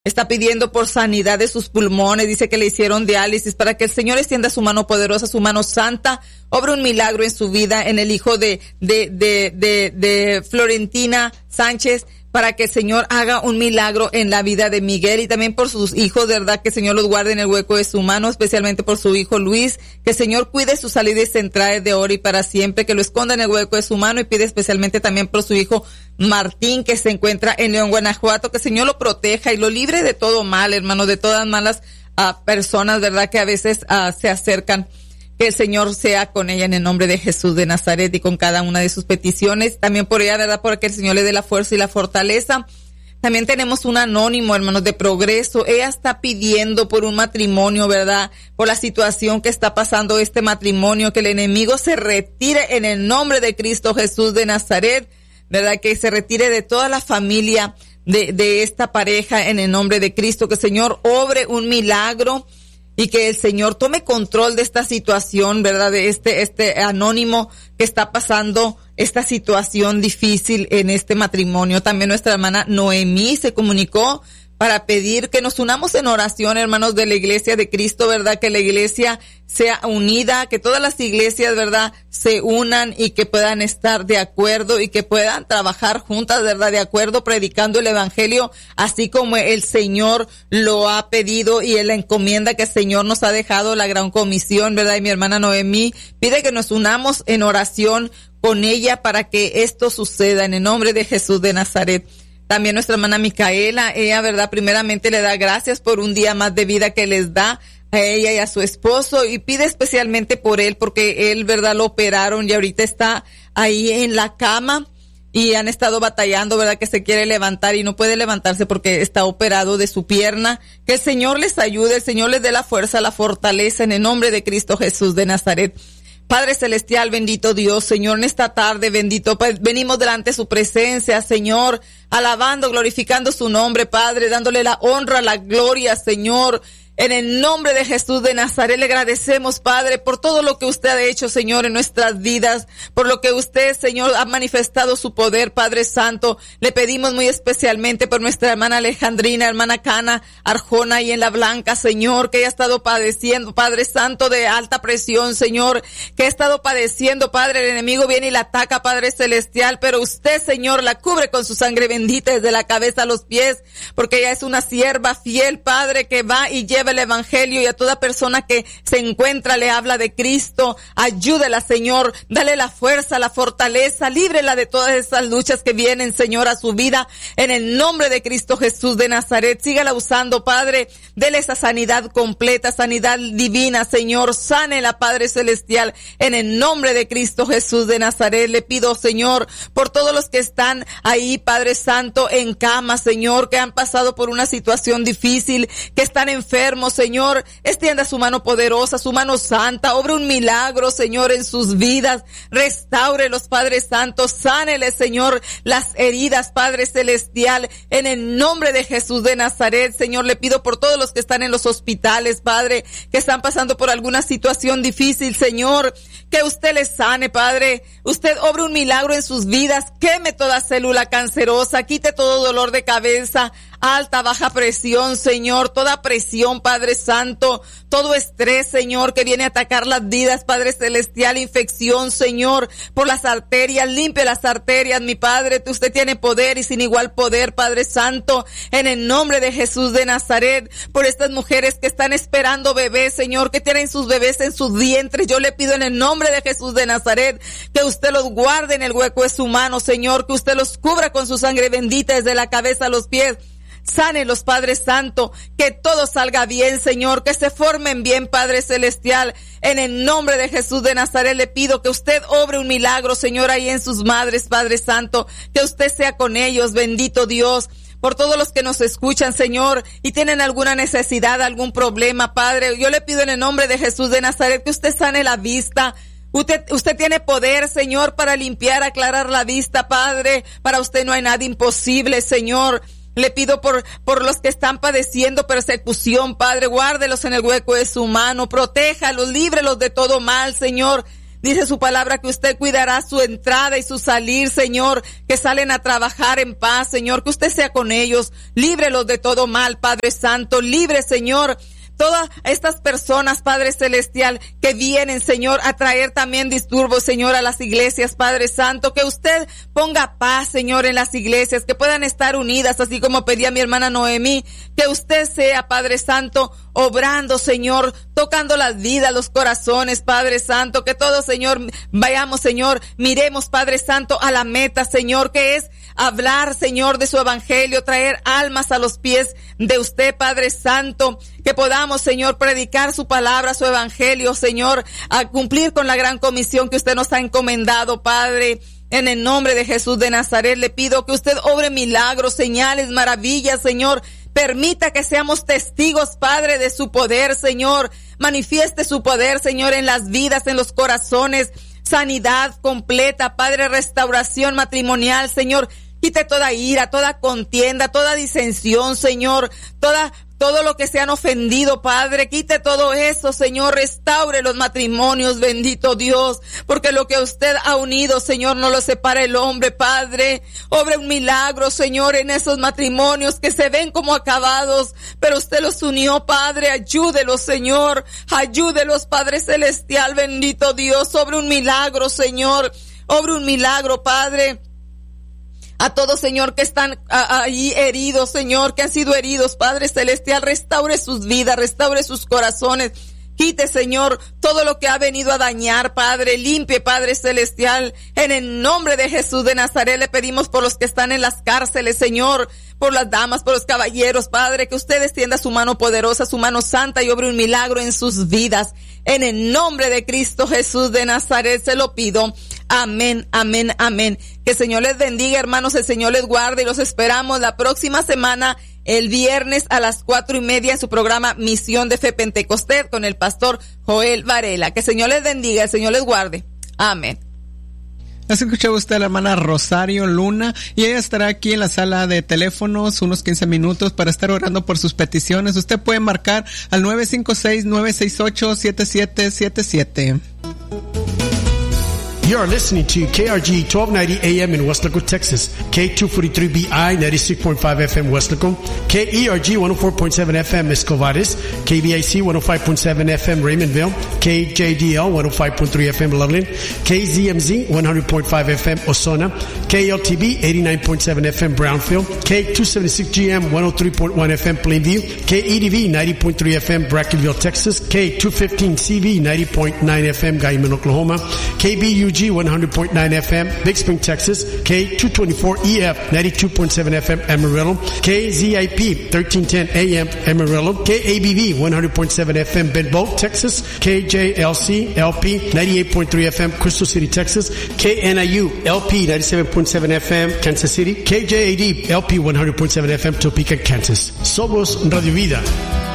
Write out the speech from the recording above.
Está pidiendo por sanidad de sus pulmones, dice que le hicieron diálisis, para que el Señor extienda su mano poderosa, su mano santa, obre un milagro en su vida, en el hijo de Florentina Sánchez, para que el Señor haga un milagro en la vida de Miguel y también por sus hijos, de verdad que el Señor los guarde en el hueco de su mano, especialmente por su hijo Luis, que el Señor cuide sus salidas y entradas de ahora y para siempre, que lo esconda en el hueco de su mano y pide especialmente también por su hijo Martín, que se encuentra en León, Guanajuato, que el Señor lo proteja y lo libre de todo mal, hermano, de todas malas personas, verdad, que a veces se acercan. Que el Señor sea con ella en el nombre de Jesús de Nazaret y con cada una de sus peticiones. También por ella, ¿verdad? Porque el Señor le dé la fuerza y la fortaleza. También tenemos un anónimo, hermanos, de Progreso. Ella está pidiendo por un matrimonio, ¿verdad? Por la situación que está pasando este matrimonio, que el enemigo se retire en el nombre de Cristo Jesús de Nazaret, ¿verdad? Que se retire de toda la familia de esta pareja en el nombre de Cristo. Que el Señor obre un milagro. Y que el Señor tome control de esta situación, ¿verdad? De este anónimo que está pasando esta situación difícil en este matrimonio. También nuestra hermana Noemí se comunicó para pedir que nos unamos en oración, hermanos de la Iglesia de Cristo, ¿verdad? Que la iglesia sea unida, que todas las iglesias, ¿verdad? Se unan y que puedan estar de acuerdo y que puedan trabajar juntas, ¿verdad? De acuerdo, predicando el evangelio, así como el Señor lo ha pedido y en la encomienda que el Señor nos ha dejado, la gran comisión, ¿verdad? Y mi hermana Noemí pide que nos unamos en oración con ella para que esto suceda en el nombre de Jesús de Nazaret. También nuestra hermana Micaela, ella, ¿verdad? Primeramente le da gracias por un día más de vida que les da a ella y a su esposo y pide especialmente por él porque él, ¿verdad? Lo operaron y ahorita está ahí en la cama y han estado batallando, ¿verdad? Que se quiere levantar y no puede levantarse porque está operado de su pierna. Que el Señor les ayude, el Señor les dé la fuerza, la fortaleza en el nombre de Cristo Jesús de Nazaret. Padre Celestial, bendito Dios, Señor, en esta tarde, bendito, venimos delante de su presencia, Señor, alabando, glorificando su nombre, Padre, dándole la honra, la gloria, Señor. En el nombre de Jesús de Nazaret le agradecemos, Padre, por todo lo que usted ha hecho, Señor, en nuestras vidas, por lo que usted, Señor, ha manifestado su poder, Padre Santo. Le pedimos muy especialmente por nuestra hermana Alejandrina, hermana Cana Arjona y en La Blanca, Señor, que haya estado padeciendo, Padre Santo, de alta presión, Señor, que ha estado padeciendo, Padre, el enemigo viene y la ataca, Padre Celestial, pero usted, Señor, la cubre con su sangre bendita desde la cabeza a los pies, porque ella es una sierva fiel, Padre, que va y lleva el evangelio y a toda persona que se encuentra le habla de Cristo. Ayúdela, Señor, dale la fuerza, la fortaleza, líbrela de todas esas luchas que vienen, Señor, a su vida en el nombre de Cristo Jesús de Nazaret. Sígala usando, Padre, dele esa sanidad completa, sanidad divina, Señor, sánela, Padre Celestial, en el nombre de Cristo Jesús de Nazaret. Le pido, Señor, por todos los que están ahí, Padre Santo, en cama, Señor, que han pasado por una situación difícil, que están enfermos, Señor, extienda su mano poderosa, su mano santa, obre un milagro, Señor, en sus vidas, restáurelos, Padre Santo, sáneles, Señor, las heridas, Padre Celestial, en el nombre de Jesús de Nazaret. Señor, le pido por todos los que están en los hospitales, Padre, que están pasando por alguna situación difícil, Señor, que usted les sane, Padre, usted obre un milagro en sus vidas, queme toda célula cancerosa, quite todo dolor de cabeza, alta, baja presión, Señor, toda presión, Padre Santo, todo estrés, Señor, que viene a atacar las vidas, Padre Celestial, infección, Señor, por las arterias, limpie las arterias, mi Padre, usted tiene poder y sin igual poder, Padre Santo, en el nombre de Jesús de Nazaret, por estas mujeres que están esperando bebés, Señor, que tienen sus bebés en sus vientres, yo le pido en el nombre de Jesús de Nazaret, que usted los guarde en el hueco de su mano, Señor, que usted los cubra con su sangre bendita desde la cabeza a los pies. Sánelos, Padre Santo, que todo salga bien, Señor, que se formen bien, Padre Celestial. En el nombre de Jesús de Nazaret le pido que usted obre un milagro, Señor, ahí en sus madres, Padre Santo, que usted sea con ellos, bendito Dios. Por todos los que nos escuchan, Señor, y tienen alguna necesidad, algún problema, Padre, yo le pido en el nombre de Jesús de Nazaret que usted sane la vista. Usted tiene poder, Señor, para limpiar, aclarar la vista, Padre. Para usted no hay nada imposible, Señor. Le pido por los que están padeciendo persecución, Padre, guárdelos en el hueco de su mano, protéjalos, líbrelos de todo mal, Señor. Dice su palabra que usted cuidará su entrada y su salir, Señor, que salen a trabajar en paz, Señor, que usted sea con ellos, líbrelos de todo mal, Padre Santo, libre, Señor, todas estas personas, Padre Celestial, que vienen, Señor, a traer también disturbios, Señor, a las iglesias, Padre Santo, que usted ponga paz, Señor, en las iglesias, que puedan estar unidas, así como pedía mi hermana Noemí, que usted sea, Padre Santo, obrando, Señor, tocando las vidas, los corazones, Padre Santo, que todos, Señor, vayamos, Señor, miremos, Padre Santo, a la meta, Señor, que es hablar, Señor, de su evangelio, traer almas a los pies de usted, Padre Santo, que podamos, Señor, predicar su palabra, su evangelio, Señor, a cumplir con la gran comisión que usted nos ha encomendado, Padre. En el nombre de Jesús de Nazaret le pido que usted obre milagros, señales, maravillas, Señor. Permita que seamos testigos, Padre, de su poder, Señor. Manifieste su poder, Señor, en las vidas, en los corazones. Sanidad completa, Padre, restauración matrimonial, Señor. Quite toda ira, toda contienda, toda disensión, Señor. Todo lo que se han ofendido, Padre, quite todo eso, Señor, restaure los matrimonios, bendito Dios, porque lo que usted ha unido, Señor, no lo separa el hombre, Padre. Obre un milagro, Señor, en esos matrimonios que se ven como acabados, pero usted los unió, Padre, ayúdelos, Señor, ayúdelos, Padre Celestial, bendito Dios, obre un milagro, Señor, obre un milagro, Padre. A todos, Señor, que están ahí heridos, Señor, que han sido heridos, Padre Celestial, restaure sus vidas, restaure sus corazones. Quite, Señor, todo lo que ha venido a dañar, Padre. Limpie, Padre Celestial. En el nombre de Jesús de Nazaret le pedimos por los que están en las cárceles, Señor, por las damas, por los caballeros, Padre, que usted extienda su mano poderosa, su mano santa y obre un milagro en sus vidas. En el nombre de Cristo Jesús de Nazaret se lo pido. Amén, amén, amén. Que el Señor les bendiga, hermanos, el Señor les guarde y los esperamos la próxima semana, el viernes a las 4:30 en su programa Misión de Fe Pentecostés con el pastor Joel Varela. Que el Señor les bendiga, el Señor les guarde. Amén. Has escuchado usted a la hermana Rosario Luna y ella estará aquí en la sala de teléfonos unos 15 minutos para estar orando por sus peticiones. Usted puede marcar al 956-968-7777. You are listening to KRG 1290 AM in Weslaco, Texas, K243BI 96.5 FM Weslaco, KERG 104.7 FM Escovares, KBIC 105.7 FM Raymondville, KJDL 105.3 FM Loveland, KZMZ 100.5 FM Osona, KLTB 89.7 FM Brownfield, K276GM 103.1 FM Plainview, KEDV 90.3 FM Brackenville, Texas, K215CV 90.9 FM Guyman, Oklahoma, KBUG 100.9 FM, Big Spring, Texas, K224EF 92.7 FM Amarillo, KZIP 1310 AM Amarillo, KABV 100.7 FM Benbow, Texas, KJLC LP 98.3 FM Crystal City, Texas, KNIU LP 97.7 FM Kansas City, KJAD LP 100.7 FM Topeka, Kansas. Somos Radio Vida.